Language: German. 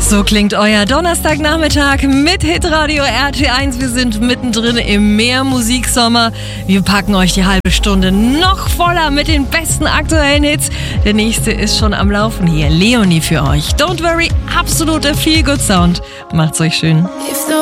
So klingt euer Donnerstagnachmittag mit Hitradio RT1. Wir sind mittendrin im Mehrmusiksommer. Wir packen euch die halbe Stunde noch voller mit den besten aktuellen Hits. Der nächste ist schon am Laufen hier. Leonie für euch. Don't worry, absoluter Feel-Good-Sound. Macht's euch schön.